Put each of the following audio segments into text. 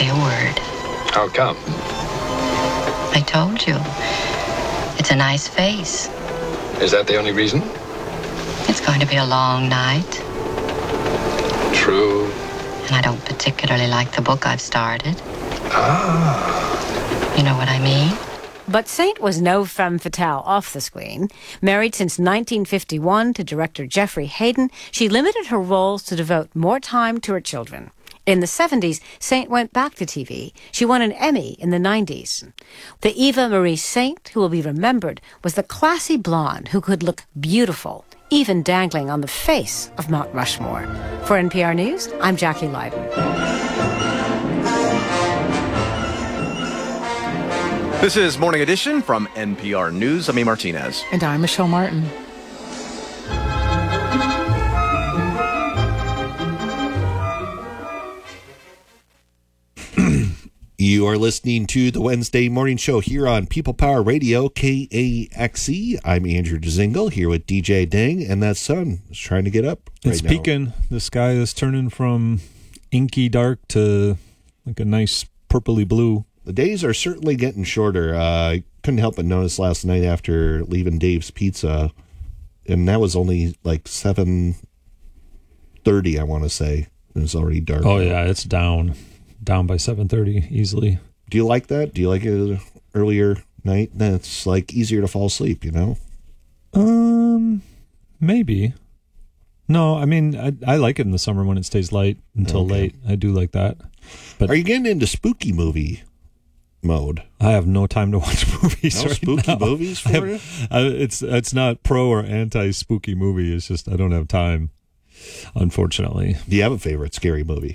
say a word. How come? I told you. It's a nice face. Is that the only reason? It's going to be a long night. True. And I don't particularly like the book I've started. Ah. You know what I mean? But Saint was no femme fatale off the screen. Married since 1951 to director Geoffrey Hayden, she limited her roles to devote more time to her children. In the 70s, Saint went back to TV. She won an Emmy in the 90s. The Eva Marie Saint, who will be remembered, was the classy blonde who could look beautiful, even dangling on the face of Mount Rushmore. For NPR News, I'm Jackie Leiden. This is Morning Edition from NPR News. I'm E. Martinez. And I'm Michelle Martin. You are listening to the Wednesday morning show here on People Power Radio, KAXE. I'm Andrew Dzingel here with DJ Ding, and that sun is trying to get up right It's now. peaking. The sky is turning from inky dark to like a nice purpley blue. The days are certainly getting shorter. I couldn't help but notice last night after leaving Dave's Pizza, and that was only like 7:30, I want to say. It was already dark. Oh, yeah, it's down by 7:30 easily. Do you like that? Do you like it earlier night? That's like easier to fall asleep, you know? Maybe. No, I mean, I like it in the summer when it stays light until late. I do like that. But are you getting into spooky movie mode? I have no time to watch movies. No right spooky now. movies for you? It's not pro or anti spooky movie. It's just I don't have time, unfortunately. Do you have a favorite scary movie?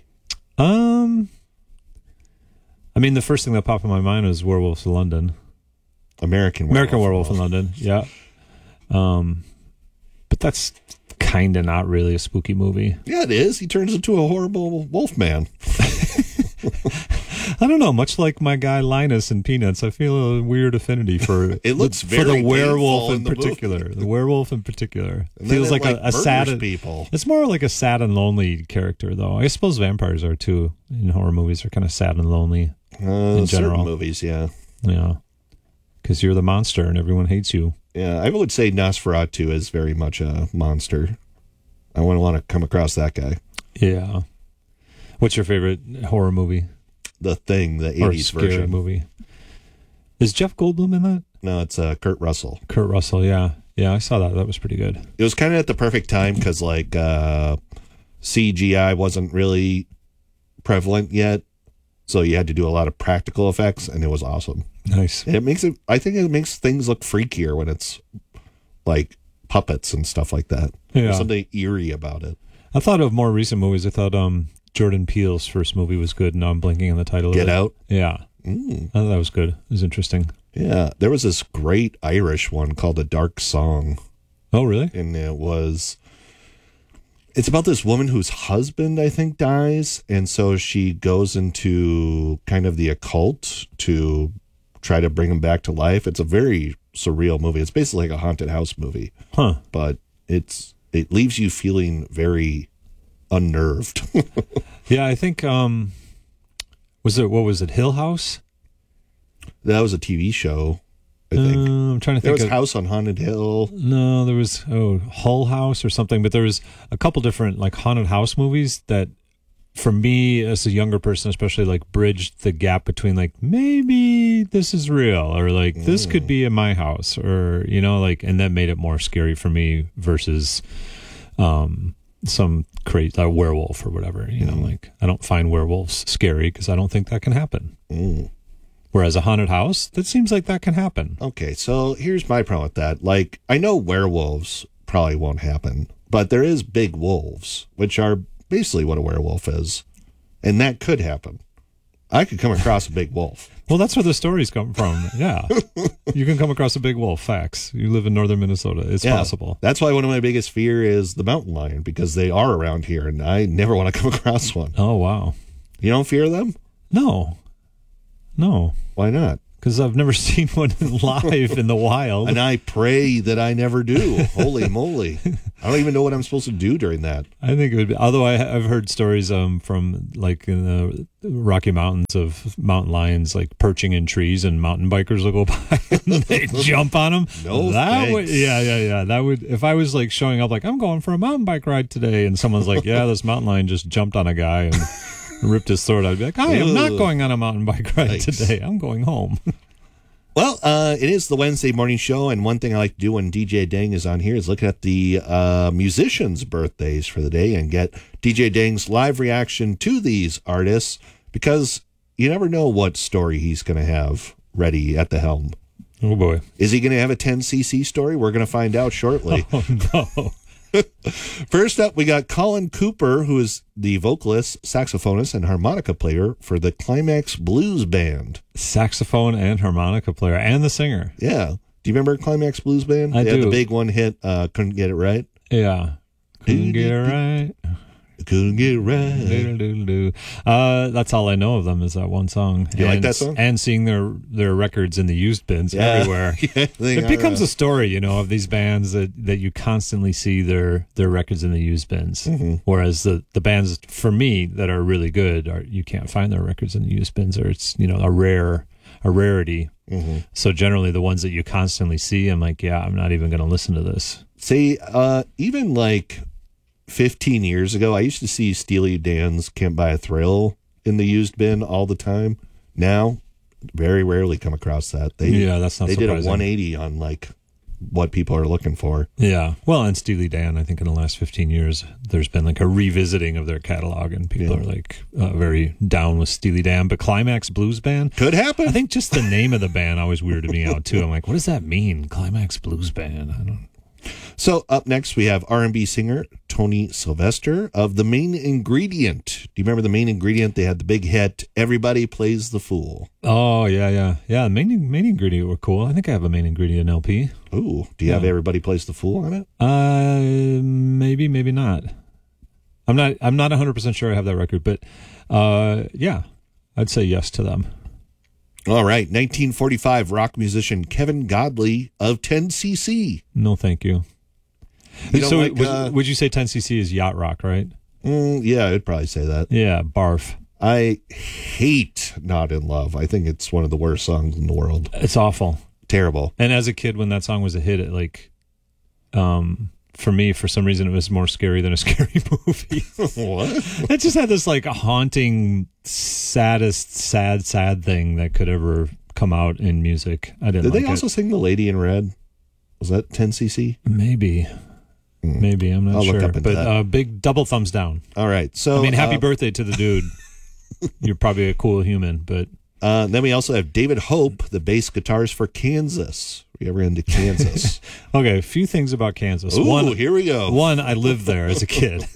I mean, the first thing that popped in my mind was Werewolves in London. American Werewolf in London, yeah. But that's kind of not really a spooky movie. Yeah, it is. He turns into a horrible wolf man. I don't know. Much like my guy Linus in Peanuts, I feel a weird affinity for it looks for very the werewolf painful in particular. movie. The werewolf in particular And feels then like a sad people. It's more like a sad and lonely character, though. I suppose vampires are too in horror movies. Are kind of sad and lonely in general. Certain movies, yeah. Yeah, because you're the monster and everyone hates you. Yeah, I would say Nosferatu is very much a monster. I wouldn't want to come across that guy. Yeah. What's your favorite horror movie? The Thing, the Or 80s scary version. movie. Is Jeff Goldblum in that? No, it's Kurt Russell. Kurt Russell, yeah. Yeah, I saw that. That was pretty good. It was kind of at the perfect time because, like, CGI wasn't really prevalent yet. So you had to do a lot of practical effects, and it was awesome. Nice. I think it makes things look freakier when it's, like, puppets and stuff like that. Yeah. There's something eerie about it. I thought of more recent movies. I thought Jordan Peele's first movie was good. Now I'm blinking on the title Get of it. Out? Yeah. I thought that was good. It was interesting. Yeah. There was this great Irish one called A Dark Song. Oh, really? And it's about this woman whose husband, I think, dies. And so she goes into kind of the occult to try to bring him back to life. It's a very surreal movie. It's basically like a haunted house movie. Huh. But it leaves you feeling very unnerved. Yeah, I think, what was it, Hill House? That was a TV show, I think. I'm trying to There think was House on Haunted Hill. No, there was Hull House or something, but there was a couple different like haunted house movies that, for me as a younger person, especially, like bridged the gap between like maybe this is real or like this could be in my house or like, and that made it more scary for me versus some crazy werewolf or whatever. Like I don't find werewolves scary because I don't think that can happen. Whereas a haunted house, that seems like that can happen. Okay, so here's my problem with that. Like, I know werewolves probably won't happen, but there is big wolves, which are basically what a werewolf is. And that could happen. I could come across a big wolf. Well, that's where the stories come from. Yeah. You can come across a big wolf. Facts. You live in northern Minnesota. It's possible. That's why one of my biggest fear is the mountain lion, because they are around here, and I never want to come across one. Oh, wow. You don't fear them? No. Why not? because I've never seen one live in the wild. And I pray that I never do. Holy moly. I don't even know what I'm supposed to do during that. I think it would be, although I've heard stories from like in the Rocky Mountains of mountain lions like perching in trees, and mountain bikers will go by and they jump on them. No, that would, thanks. yeah. That would, if I was like showing up like I'm going for a mountain bike ride today, and someone's like, yeah, this mountain lion just jumped on a guy and ripped his throat, I'd be like, I am not going on a mountain bike ride today. I'm going home. Well, it is the Wednesday morning show, and one thing I like to do when DJ Dang is on here is look at the musicians' birthdays for the day and get DJ Dang's live reaction to these artists, because you never know what story he's going to have ready at the helm. Oh, boy. Is he going to have a 10cc story? We're going to find out shortly. Oh, no. First up, we got Colin Cooper, who is the vocalist, saxophonist, and harmonica player for the Climax Blues Band. Saxophone and harmonica player, and the singer. Yeah. Do you remember Climax Blues Band? I They had do. the big one hit, Couldn't Get It Right. Yeah. Couldn't get it right. Couldn't Get It Right. Doodle-doodle-doo. That's all I know of them is that one song. You like that song? And seeing their records in the used bins Yeah. everywhere. Yeah, they It are, becomes a story, of these bands that you constantly see their records in the used bins. Mm-hmm. Whereas the bands, for me, that are really good, you can't find their records in the used bins, or it's, a rarity. Mm-hmm. So generally the ones that you constantly see, I'm like, yeah, I'm not even going to listen to this. See, even like 15 years ago, I used to see Steely Dan's Can't Buy a Thrill in the used bin all the time. Now, very rarely come across that. That's not They did a surprising. 180 on like what people are looking for. Yeah. Well, and Steely Dan, I think in the last 15 years, there's been like a revisiting of their catalog, and people are like very down with Steely Dan. But Climax Blues Band, Could happen. I think just the name of the band always weirded me out too. I'm like, what does that mean? Climax Blues Band? I don't. So up next, we have R&B singer Tony Sylvester of The Main Ingredient. Do you remember The Main Ingredient? They had the big hit, Everybody Plays the Fool. Oh, yeah. Main Ingredient were cool. I think I have a Main Ingredient LP. Ooh, do you have Everybody Plays the Fool on it? Maybe not. I'm not 100% sure I have that record, but yeah, I'd say yes to them. All right, 1945 rock musician Kevin Godley of 10cc. No, thank you. You don't So like, would you say 10cc is yacht rock, right? Yeah, I'd probably say that. Yeah, barf. I hate Not in Love. I think it's one of the worst songs in the world. It's awful. Terrible. And as a kid, when that song was a hit, it for me, for some reason, it was more scary than a scary movie. What? It just had this like haunting, sad thing that could ever come out in music. I didn't Did like they also sing The Lady in Red? Was that 10cc? Maybe, I'm not I'll sure. look up into But that. big double thumbs down. All right. So, I mean, happy birthday to the dude. You're probably a cool human, but then we also have David Hope, the bass guitarist for Kansas. Are you ever into Kansas? okay. A few things about Kansas. Ooh, here we go. One, I lived there as a kid,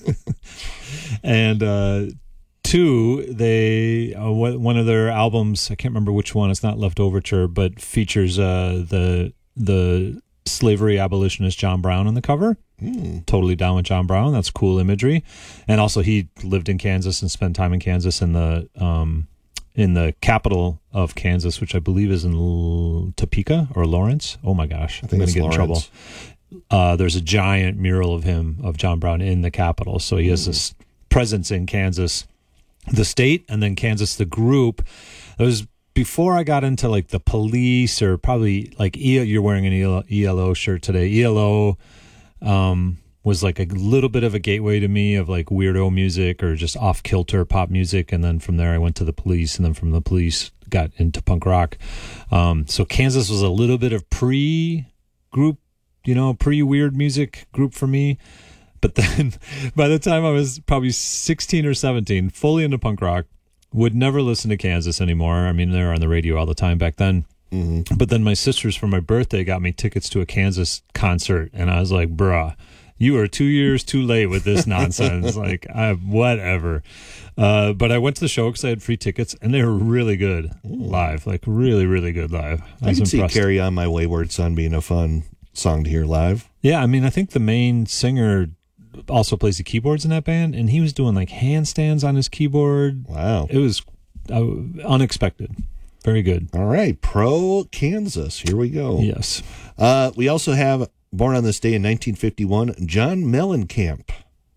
and two, they one of their albums, I can't remember which one. It's not Left Overture, but features the slavery abolitionist John Brown on the cover. Totally down with John Brown. That's cool imagery. And also, he lived in Kansas and spent time in Kansas in the capital of Kansas, which I believe is in Topeka or Lawrence. Oh my gosh, I'm going to get in trouble. There's a giant mural of him, of John Brown, in the capital. So he has this presence in Kansas, the state, and then Kansas, the group. It was before I got into like the Police, or probably like you're wearing an ELO shirt today. ELO was like a little bit of a gateway to me of like weirdo music or just off kilter pop music. And then from there I went to the Police, and then from the Police got into punk rock. So Kansas was a little bit of pre-group, pre-weird music group for me. But then by the time I was probably 16 or 17, fully into punk rock, would never listen to Kansas anymore. I mean, they were on the radio all the time back then. Mm-hmm. But then my sisters for my birthday got me tickets to a Kansas concert. And I was like, bruh, you are 2 years too late with this nonsense. Like, whatever. But I went to the show because I had free tickets, and they were really good live. Like, really, really good live. I can see impressed. Carry On My Wayward Son being a fun song to hear live. Yeah, I mean, I think the main singer also plays the keyboards in that band, and he was doing like handstands on his keyboard. Wow. It was unexpected. Very good. All right. Pro Kansas. Here we go. Yes. We also have, born on this day in 1951, John Mellencamp.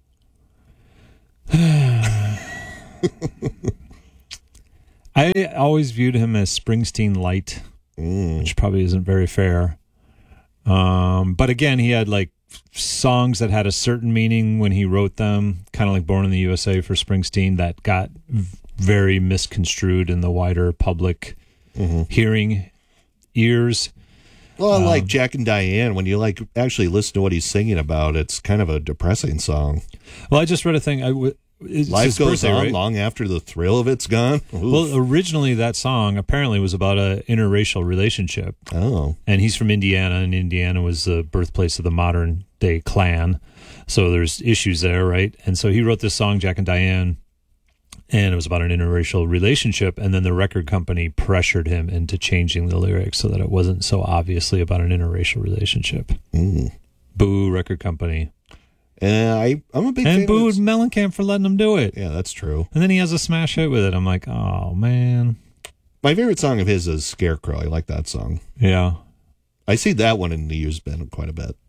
I always viewed him as Springsteen light, which probably isn't very fair. But again, he had like songs that had a certain meaning when he wrote them, kind of like Born in the USA for Springsteen, that got very misconstrued in the wider public hearing ears. Well, like Jack and Diane, when you like actually listen to what he's singing about, it's kind of a depressing song. Well, I just read a thing. Life goes on long after the thrill of it's gone. Oof. Well, originally that song apparently was about an interracial relationship. Oh. And he's from Indiana, and Indiana was the birthplace of the modern day Klan. So there's issues there, right? And so he wrote this song, Jack and Diane, and it was about an interracial relationship. And then the record company pressured him into changing the lyrics so that it wasn't so obviously about an interracial relationship. Boo, record company. And I'm a big fan and booed Mellencamp for letting him do it. Yeah, that's true. And then he has a smash hit with it. I'm like, oh, man. My favorite song of his is Scarecrow. I like that song. Yeah. I see that one in the used bin quite a bit.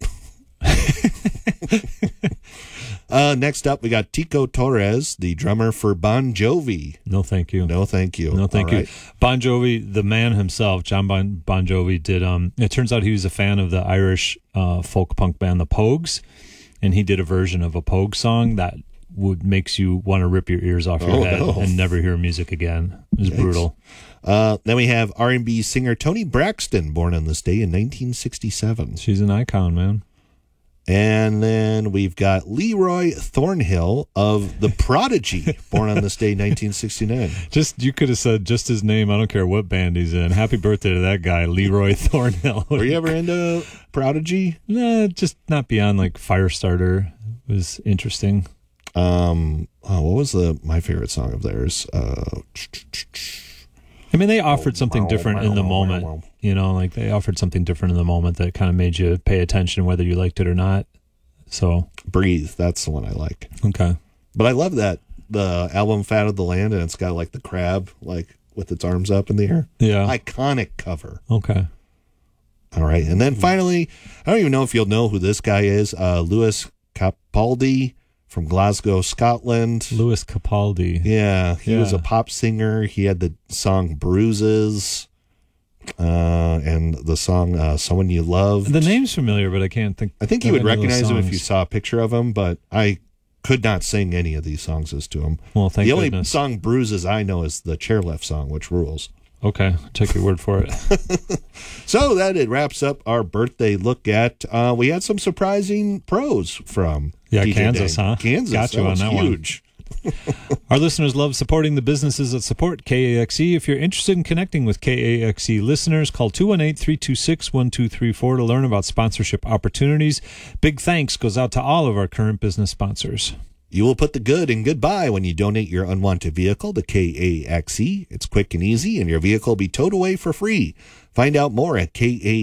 Next up, we got Tico Torres, the drummer for Bon Jovi. No, thank you. No, thank you. No, thank All you. right. Bon Jovi, the man himself, John Bon Jovi, did. It turns out he was a fan of the Irish folk punk band, the Pogues. And he did a version of a Pogue song that makes you want to rip your ears off your head and never hear music again. It was brutal. Then we have R&B singer Toni Braxton, born on this day in 1967. She's an icon, man. And then we've got Leroy Thornhill of The Prodigy, born on this day, 1969. You could have said just his name. I don't care what band he's in. Happy birthday to that guy, Leroy Thornhill. Were you ever into Prodigy? Nah, just not beyond like Firestarter. It was interesting. What was my favorite song of theirs? I mean, they offered something different in the moment. You know, like they offered something different in the moment that kind of made you pay attention whether you liked it or not. So Breathe, that's the one I like. Okay. But I love that the album Fat of the Land, and it's got like the crab like with its arms up in the air. Yeah. Iconic cover. Okay. All right. And then finally, I don't even know if you'll know who this guy is. Lewis Capaldi from Glasgow, Scotland. Lewis Capaldi. Yeah. He was a pop singer. He had the song Bruises and the song Someone You Loved. The name's familiar, but I can't think. I think you would recognize him if you saw a picture of him, but I could not sing any of these songs as to him. Well, thank goodness. The only song Bruises I know is the Chairlift song, which rules. Okay, take your word for it. So it wraps up our birthday look at. We had some surprising pros from DJ Kansas, Dang. huh? Kansas, got you on that huge. Our listeners love supporting the businesses that support KAXE. If you're interested in connecting with KAXE listeners, call 218-326-1234 to learn about sponsorship opportunities. Big thanks goes out to all of our current business sponsors. You will put the good in goodbye when you donate your unwanted vehicle to KAXE. It's quick and easy, and your vehicle will be towed away for free. Find out more at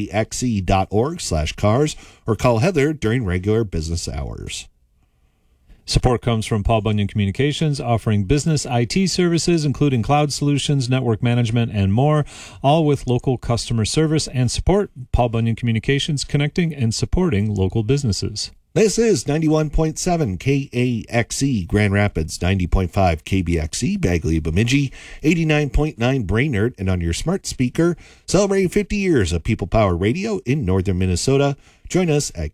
kaxe.org/cars or call Heather during regular business hours. Support comes from Paul Bunyan Communications, offering business IT services, including cloud solutions, network management, and more, all with local customer service and support. Paul Bunyan Communications, connecting and supporting local businesses. This is 91.7 KAXE Grand Rapids, 90.5 KBXE Bagley Bemidji, 89.9 Brainerd, and on your smart speaker, celebrating 50 years of People Power Radio in northern Minnesota. Join us at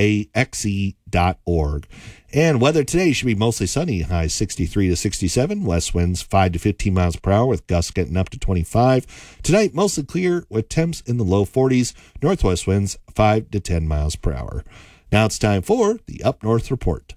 kaxe.org. And weather today should be mostly sunny, highs 63 to 67, west winds 5 to 15 miles per hour with gusts getting up to 25. Tonight, mostly clear with temps in the low 40s, northwest winds 5 to 10 miles per hour. Now it's time for the Up North Report.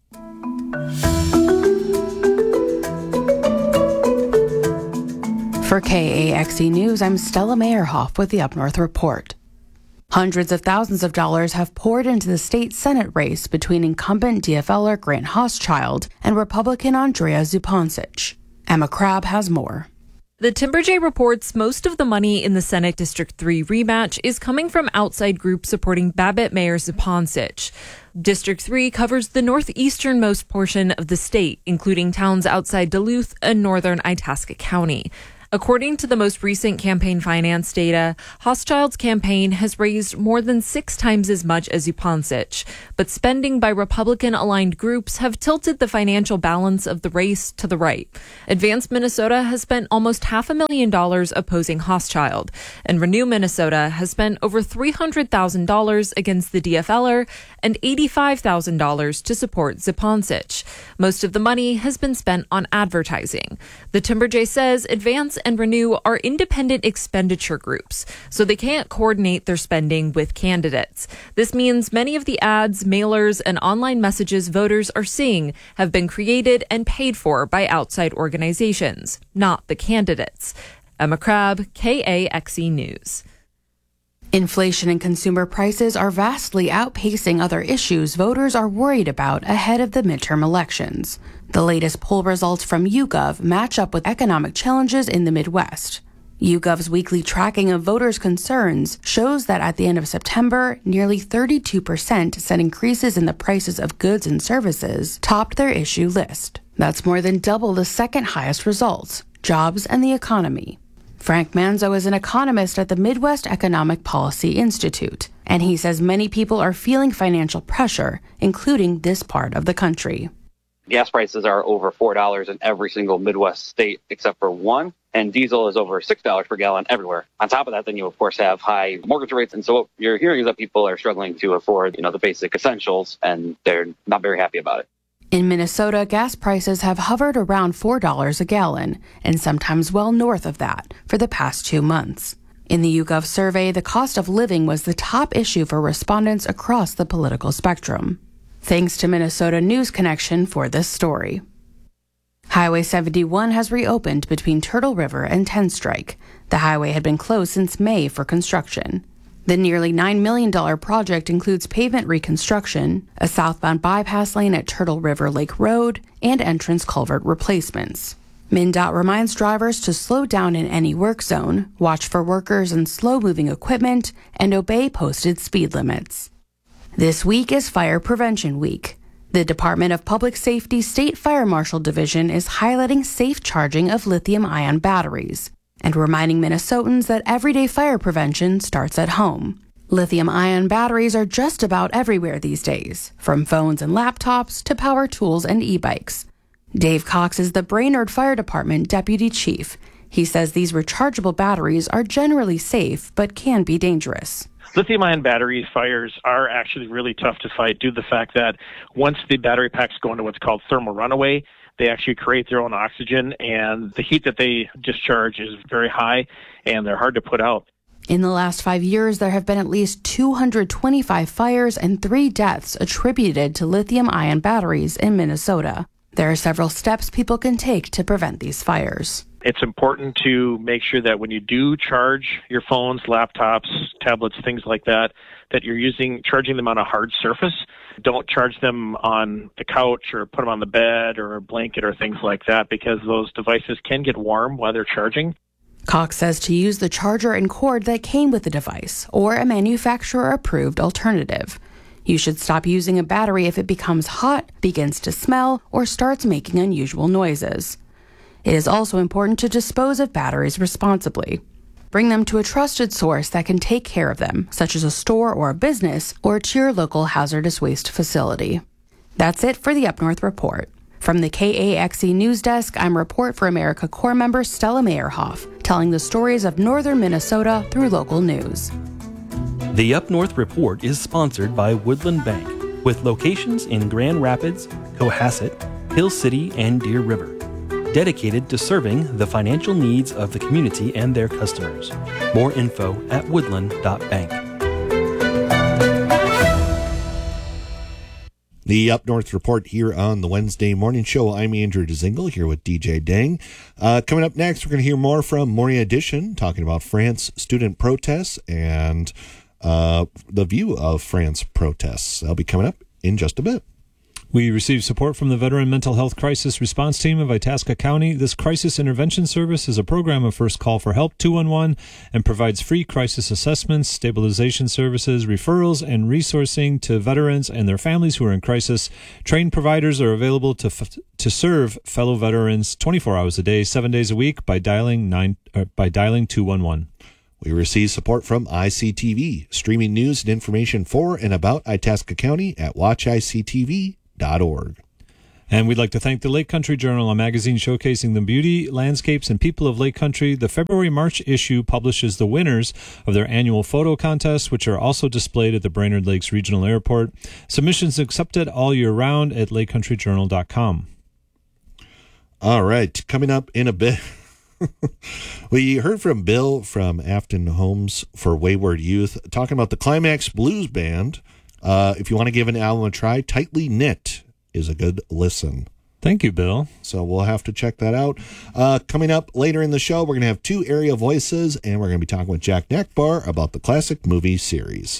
For KAXE News, I'm Stella Meyerhoff with the Up North Report. Hundreds of thousands of dollars have poured into the state Senate race between incumbent DFLer Grant Hochschild and Republican Andrea Zupancic. Emma Crabb has more. The Timberjay reports most of the money in the Senate District 3 rematch is coming from outside groups supporting Babbitt Mayor Zupancic. District 3 covers the northeasternmost portion of the state, including towns outside Duluth and northern Itasca County. According to the most recent campaign finance data, Hochschild's campaign has raised more than 6 times as much as Yupančič, but spending by Republican-aligned groups have tilted the financial balance of the race to the right. Advance Minnesota has spent almost $500,000 opposing Hochschild, and Renew Minnesota has spent over $300,000 against the DFLer and $85,000 to support Yupančič. Most of the money has been spent on advertising. The Timber J says Advance and Renew are independent expenditure groups, so they can't coordinate their spending with candidates. This means many of the ads, mailers, and online messages voters are seeing have been created and paid for by outside organizations, not the candidates. Emma Crabb, KAXE News. Inflation and consumer prices are vastly outpacing other issues voters are worried about ahead of the midterm elections. The latest poll results from YouGov match up with economic challenges in the Midwest. YouGov's weekly tracking of voters' concerns shows that at the end of September, nearly 32% said increases in the prices of goods and services topped their issue list. That's more than double the second highest results, jobs and the economy. Frank Manzo is an economist at the Midwest Economic Policy Institute, and he says many people are feeling financial pressure, including this part of the country. Gas prices are over $4 in every single Midwest state except for one, and diesel is over $6 per gallon everywhere. On top of that, then you, of course, have high mortgage rates, and so what you're hearing is that people are struggling to afford, the basic essentials, and they're not very happy about it. In Minnesota, gas prices have hovered around $4 a gallon, and sometimes well north of that, for the past 2 months. In the YouGov survey, the cost of living was the top issue for respondents across the political spectrum. Thanks to Minnesota News Connection for this story. Highway 71 has reopened between Turtle River and Tenstrike. The highway had been closed since May for construction. The nearly $9 million project includes pavement reconstruction, a southbound bypass lane at Turtle River Lake Road, and entrance culvert replacements. MnDOT reminds drivers to slow down in any work zone, watch for workers and slow-moving equipment, and obey posted speed limits. This week is Fire Prevention Week. The Department of Public Safety State Fire Marshal Division is highlighting safe charging of lithium-ion batteries and reminding Minnesotans that everyday fire prevention starts at home. Lithium-ion batteries are just about everywhere these days, from phones and laptops to power tools and e-bikes. Dave Cox is the Brainerd Fire Department Deputy Chief. He says these rechargeable batteries are generally safe but can be dangerous. Lithium-ion battery fires are actually really tough to fight due to the fact that once the battery packs go into what's called thermal runaway, they actually create their own oxygen, and the heat that they discharge is very high, and they're hard to put out. In the last 5 years, there have been at least 225 fires and 3 deaths attributed to lithium-ion batteries in Minnesota. There are several steps people can take to prevent these fires. It's important to make sure that when you do charge your phones, laptops, tablets, things like that, that you're charging them on a hard surface. Don't charge them on the couch or put them on the bed or a blanket or things like that, because those devices can get warm while they're charging. Cox says to use the charger and cord that came with the device or a manufacturer-approved alternative. You should stop using a battery if it becomes hot, begins to smell, or starts making unusual noises. It is also important to dispose of batteries responsibly. Bring them to a trusted source that can take care of them, such as a store or a business, or to your local hazardous waste facility. That's it for the Up North Report. From the KAXE News Desk, I'm Report for America Corps member Stella Meyerhoff, telling the stories of northern Minnesota through local news. The Up North Report is sponsored by Woodland Bank, with locations in Grand Rapids, Cohasset, Hill City, and Deer River. Dedicated to serving the financial needs of the community and their customers. More info at woodland.bank. The Up North Report here on the Wednesday morning show. I'm Andrew Dzingel here with DJ Dang. Coming up next, we're going to hear more from Morning Edition, talking about France student protests and the view of France protests. That'll be coming up in just a bit. We received support from the Veteran Mental Health Crisis Response Team of Itasca County. This crisis intervention service is a program of First Call for Help 211 and provides free crisis assessments, stabilization services, referrals, and resourcing to veterans and their families who are in crisis. Trained providers are available to serve fellow veterans 24 hours a day, 7 days a week by dialing 211. We receive support from ICTV, streaming news and information for and about Itasca County at watchictv.org. And we'd like to thank the Lake Country Journal, a magazine showcasing the beauty, landscapes, and people of Lake Country. The February-March issue publishes the winners of their annual photo contest, which are also displayed at the Brainerd Lakes Regional Airport. Submissions accepted all year round at lakecountryjournal.com. All right, coming up in a bit. We heard from Bill from Afton Homes for Wayward Youth talking about the Climax Blues Band. If you want to give an album a try, Tightly Knit is a good listen. Thank you, Bill. So we'll have to check that out. Coming up later in the show, we're going to have 2 area voices, and we're going to be talking with Jack Nakbar about the classic movie series.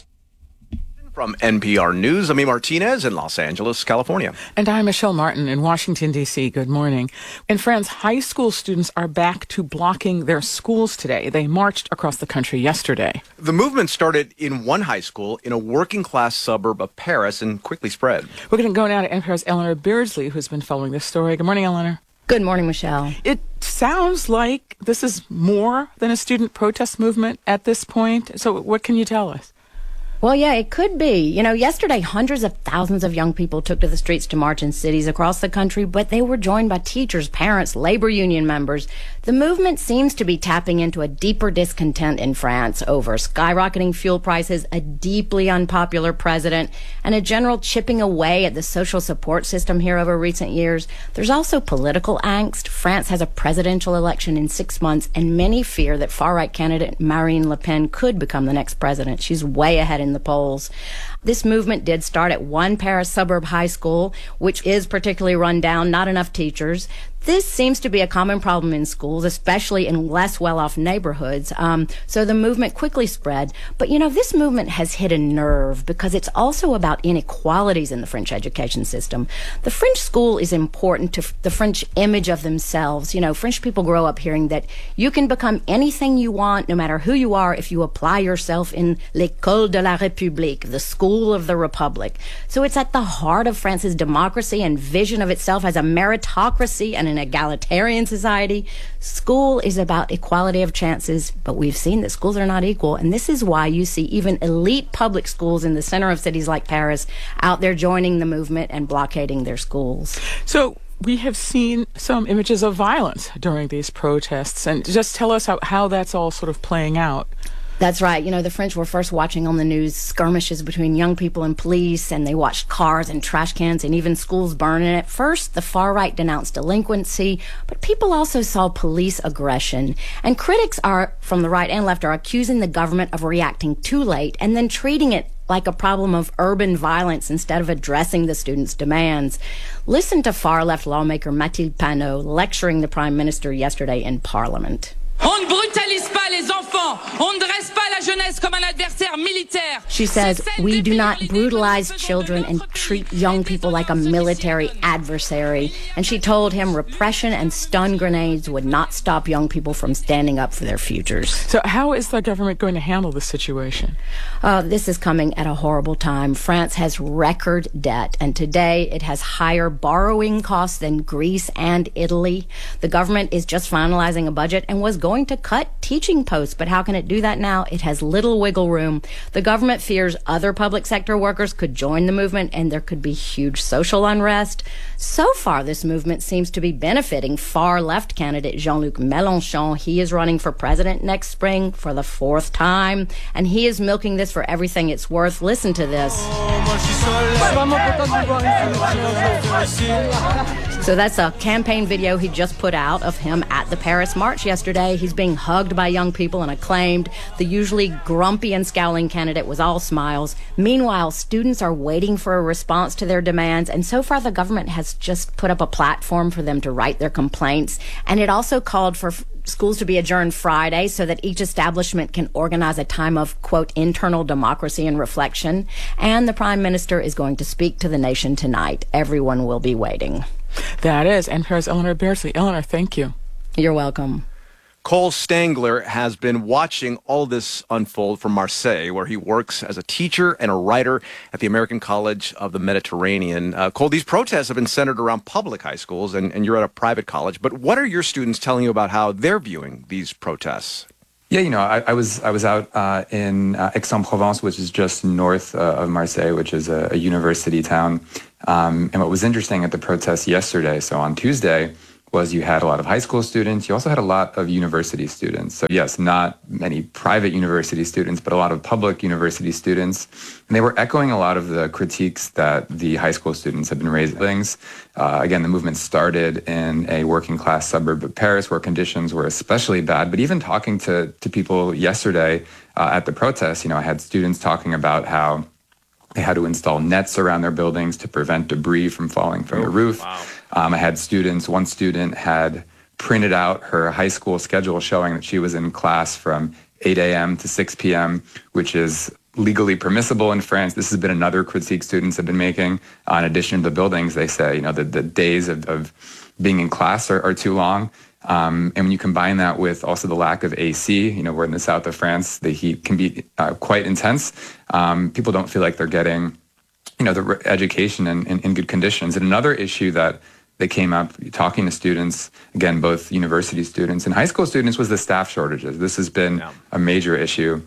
From NPR News, I'm Martinez in Los Angeles, California. And I'm Michelle Martin in Washington, D.C. Good morning. In France, high school students are back to blocking their schools today. They marched across the country yesterday. The movement started in one high school in a working-class suburb of Paris and quickly spread. We're going to go now to NPR's Eleanor Beardsley, who's been following this story. Good morning, Eleanor. Good morning, Michelle. It sounds like this is more than a student protest movement at this point. So what can you tell us? Well, yeah, it could be. You know, yesterday, hundreds of thousands of young people took to the streets to march in cities across the country, but they were joined by teachers, parents, labor union members. The movement seems to be tapping into a deeper discontent in France over skyrocketing fuel prices, a deeply unpopular president, and a general chipping away at the social support system here over recent years. There's also political angst. France has a presidential election in 6 months, and many fear that far-right candidate Marine Le Pen could become the next president. She's way ahead in the polls. This movement did start at one Paris suburb high school, which is particularly run down, not enough teachers. This seems to be a common problem in schools, especially in less well-off neighborhoods. So the movement quickly spread. But, you know, this movement has hit a nerve because it's also about inequalities in the French education system. The French school is important to the French image of themselves. You know, French people grow up hearing that you can become anything you want, no matter who you are, if you apply yourself in l'École de la République, the school of the Republic. So it's at the heart of France's democracy and vision of itself as a meritocracy and an egalitarian society. School is about equality of chances, but we've seen that schools are not equal, and this is why you see even elite public schools in the center of cities like Paris out there joining the movement and blockading their schools. So we have seen some images of violence during these protests, and just tell us how that's all sort of playing out. That's right. You know, the French were first watching on the news skirmishes between young people and police, and they watched cars and trash cans and even schools burn. And at first, the far right denounced delinquency, but people also saw police aggression. And critics from the right and left are accusing the government of reacting too late and then treating it like a problem of urban violence instead of addressing the students' demands. Listen to far-left lawmaker Mathilde Panot lecturing the Prime Minister yesterday in Parliament. On ne brutalise pas les enfants. On ne dresse pas la jeunesse comme un adversaire militaire. She says, we do not brutalize children and treat young people like a military adversary. And she told him repression and stun grenades would not stop young people from standing up for their futures. So how is the government going to handle this situation? This is coming at a horrible time. France has record debt, and today it has higher borrowing costs than Greece and Italy. The government is just finalizing a budget and was going to cut teaching posts, but how can it do that now? It has little wiggle room. The government fears other public sector workers could join the movement, and there could be huge social unrest. So far, this movement seems to be benefiting far-left candidate Jean-Luc Mélenchon. He is running for president next spring for the 4th time, and he is milking this for everything it's worth. Listen to this. So that's a campaign video he just put out of him at the Paris March yesterday. He's being hugged by young people and acclaimed. The usually grumpy and scowling candidate was all smiles. Meanwhile, students are waiting for a response to their demands, and so far the government has just put up a platform for them to write their complaints, and it also called for schools to be adjourned Friday so that each establishment can organize a time of, quote, internal democracy and reflection. And the Prime Minister is going to speak to the nation tonight. Everyone will be waiting. That is NPR's Eleanor Beardsley. Eleanor, thank you. You're welcome. Cole Stangler has been watching all this unfold from Marseille, where he works as a teacher and a writer at the American College of the Mediterranean. Cole, these protests have been centered around public high schools, and you're at a private college. But what are your students telling you about how they're viewing these protests? Yeah, I was out in Aix-en-Provence, which is just north of Marseille, which is a university town. And what was interesting at the protests yesterday, so on Tuesday, was you had a lot of high school students. You also had a lot of university students. So yes, not many private university students, but a lot of public university students. And they were echoing a lot of the critiques that the high school students have been raising. Again, the movement started in a working class suburb of Paris where conditions were especially bad. But even talking to people yesterday at the protests, I had students talking about how they had to install nets around their buildings to prevent debris from falling from the roof. Wow. I had one student had printed out her high school schedule showing that she was in class from 8 a.m. to 6 p.m., which is legally permissible in France. This has been another critique students have been making. In addition to the buildings, they say, the days of being in class are too long. And when you combine that with also the lack of AC, we're in the south of France, the heat can be quite intense. People don't feel like they're getting, the education in good conditions. And another issue that they came up talking to students, again, both university students and high school students, was the staff shortages. This has been a major issue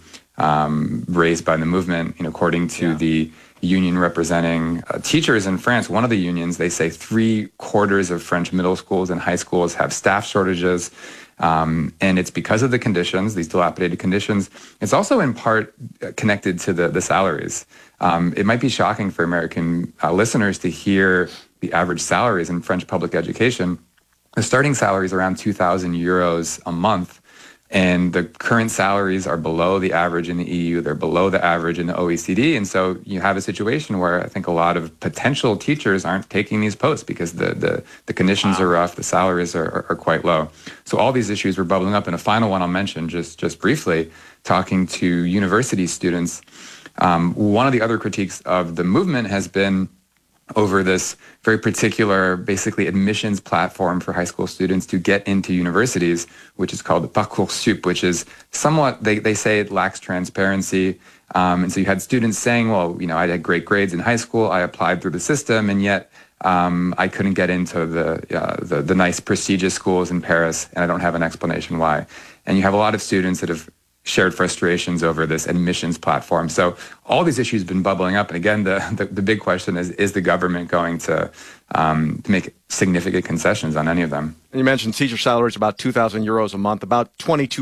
raised by the movement. According to the union representing teachers in France, one of the unions, they say 3/4 of French middle schools and high schools have staff shortages. And it's because of the conditions, these dilapidated conditions. It's also in part connected to the salaries. It might be shocking for American listeners to hear the average salaries in French public education. The starting salary is around 2,000 euros a month, and the current salaries are below the average in the EU. They're below the average in the OECD. And so you have a situation where I think a lot of potential teachers aren't taking these posts because the conditions are rough, the salaries are quite low. So all these issues were bubbling up. And a final one I'll mention just briefly, talking to university students. One of the other critiques of the movement has been over this very particular, basically, admissions platform for high school students to get into universities, which is called the Parcoursup, which is somewhat, they say it lacks transparency. And so you had students saying, well, I had great grades in high school, I applied through the system, and yet I couldn't get into the nice, prestigious schools in Paris, and I don't have an explanation why. And you have a lot of students that have shared frustrations over this admissions platform. So all these issues have been bubbling up. And again, the big question is the government going to make significant concessions on any of them? And you mentioned teacher salaries about 2,000 euros a month, about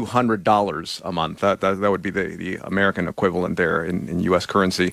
$2,200 a month. That would be the American equivalent there in U.S. currency.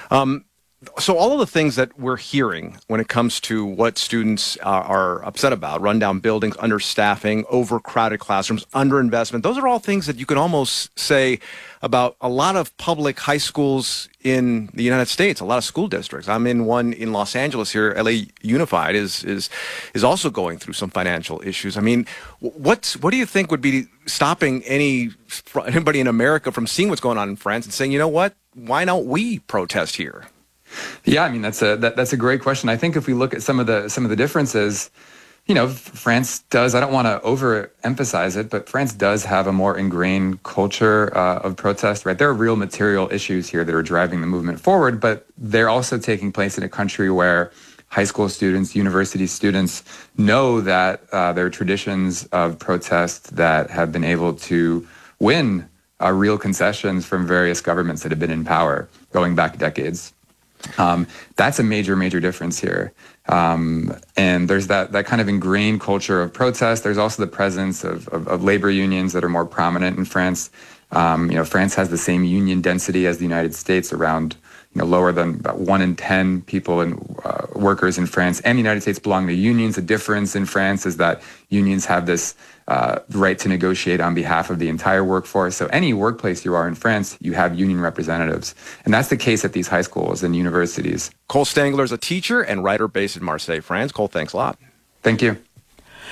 So all of the things that we're hearing when it comes to what students are upset about, rundown buildings, understaffing, overcrowded classrooms, underinvestment, those are all things that you can almost say about a lot of public high schools in the United States, a lot of school districts. I'm in one in Los Angeles here. LA Unified is also going through some financial issues. I mean, what do you think would be stopping anybody in America from seeing what's going on in France and saying, you know what, why don't we protest here? Yeah, I mean, that's a great question. I think if we look at some of the differences, France does, I don't want to overemphasize it, but France does have a more ingrained culture of protest, right? There are real material issues here that are driving the movement forward, but they're also taking place in a country where high school students, university students know that there are traditions of protest that have been able to win real concessions from various governments that have been in power going back decades. That's a major difference here. And there's that kind of ingrained culture of protest. There's also the presence of labor unions that are more prominent in France. France has the same union density as the United States, around lower than about 1 in 10 people and workers in France and the United States belong to unions. The difference in France is that unions have this right to negotiate on behalf of the entire workforce. So any workplace you are in France, you have union representatives. And that's the case at these high schools and universities. Cole Stangler is a teacher and writer based in Marseille, France. Cole, thanks a lot. Thank you.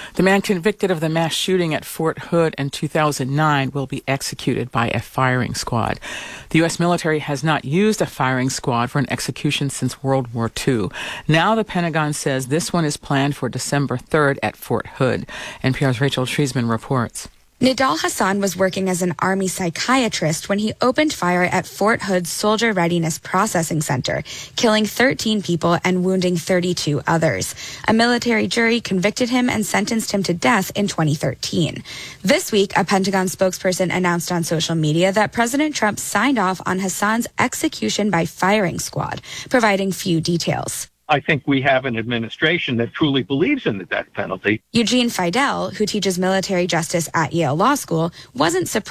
The man convicted of the mass shooting at Fort Hood in 2009 will be executed by a firing squad. The U.S. military has not used a firing squad for an execution since World War II. Now the Pentagon says this one is planned for December 3rd at Fort Hood. NPR's Rachel Treisman reports. Nidal Hassan was working as an Army psychiatrist when he opened fire at Fort Hood's Soldier Readiness Processing Center, killing 13 people and wounding 32 others. A military jury convicted him and sentenced him to death in 2013. This week, a Pentagon spokesperson announced on social media that President Trump signed off on Hassan's execution by firing squad, providing few details. I think we have an administration that truly believes in the death penalty. Eugene Fidel, who teaches military justice at Yale Law School, wasn't surprised